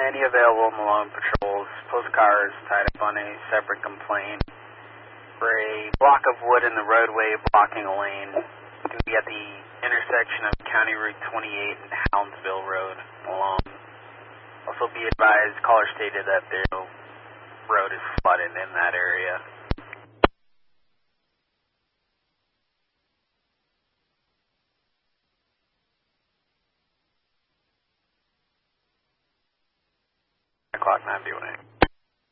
any available Malone patrols. Post cars tied up on a separate complaint for a block of wood in the roadway blocking a lane. It's going to be at the intersection of County Route 28 and Houndsville Road, Malone. Also be advised, caller stated that the road is flooded in that area. O'clock 9 B1A.